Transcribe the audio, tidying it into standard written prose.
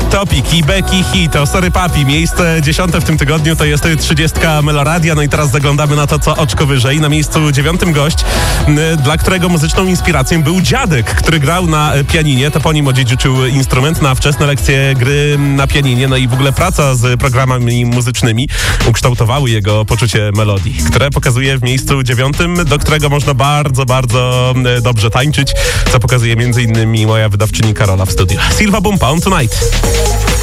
Topik i Becky Hit, o Sorry Papi. Miejsce 10 w tym tygodniu to jest 30 Meloradia. No i teraz zaglądamy na to, co oczko wyżej. Na miejscu 9 gość, dla którego muzyczną inspiracją był dziadek, który grał na pianinie. To po nim odziedziczył instrument na wczesne lekcje gry na pianinie. No i w ogóle praca z programami muzycznymi ukształtowały jego poczucie melodii, które pokazuje w miejscu 9, do którego można bardzo, bardzo dobrze tańczyć, co pokazuje m.in. moja wydawczyni Karola w studiu. Silva Bumpa, On Tonight.